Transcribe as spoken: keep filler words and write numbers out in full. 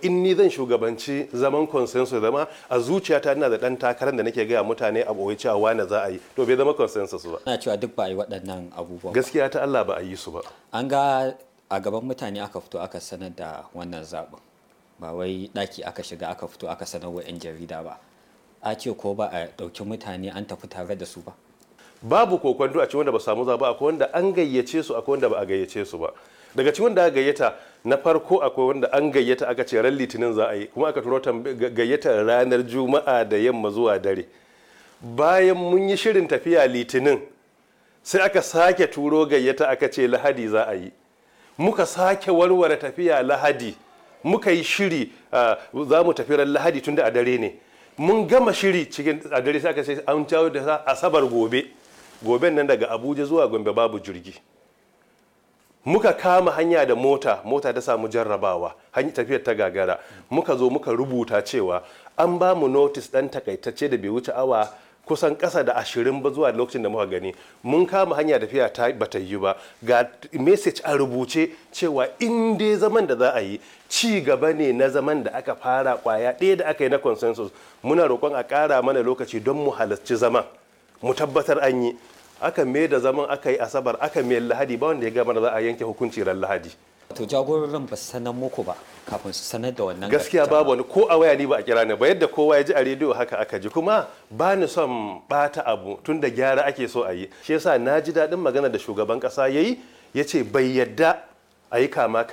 in ni zan shugabanci zaman consensus zama a zuciyata ina da ɗan takarar da nake gaya mutane a ɓoye cewa wane za a yi to bai zama consensus ba. Ana cewa duk ba a yi waɗannan abubuwan. Gaskiya ta Allah ba a yi su ba. An ga a gaban mutane aka fito aka sanar da wannan zaɓin ba wai ɗaki aka shiga aka fito aka sanar wa 'yan jarida ba. A ce ko ba a ɗauki mutane an tafi tare da su ba. Babu kokwanto a cikin wanda ba samu zaɓa akwai wanda an gayyace su akwai wanda ba a gayyace su ba. Daga cikin wanda aka gayyata na farko akwai wanda an gayyata aka ce ran litinin za a yi kuma aka turo gayyatar ranar juma'a da yamma zuwa dare. Bayan mun yi shirin tafiya litinin sai aka sake turo gayyata aka ce lahadi za a yi. Muka sake warware tafiya lahadi muka yi shiri za mu tafi ran lahadi tunda a dare ne. Mun gama shiri cikin a dare sai aka ce an jawo da asabar gobe. Goben nan daga Abuja zuwa Gombe babu jirgi. Muka kama hanya da mota, mota ta samu jarrabawa, hanyar tafiyar ta gagara. Muka zo muka rubuta cewa an ba mu notice ɗan takaitacce da bai wuce awa kusan ƙasa da ashirin ba zuwa lokacin da muka gani. Mun kama hanya tafiya ta bata yi ba. Ga message a rubuce cewa in dai zaman da za a yi ci gaba ne na zaman da aka fara kwaya ɗaya da aka yi na consensus. Muna roƙon a ƙara mana lokaci don mu halarci zaman. Mu tabbatar an yi. Aka mai da zaman aka yi asabar aka mai lahadi ba wanda ya gama da za a yanke hukunci ran lahadi. To jagororin ba su sanar muku ba kafin su sanar da wannan gaskiya babu wani ko a waya ni ba a kira ni ba yadda kowa ya ji a rediyo haka aka ji kuma ba ni son bata abu tun da gyara ake so a yi shi yasa na ji daɗin magana da shugaban ƙasa ya yi ya ce bai yadda a yi kama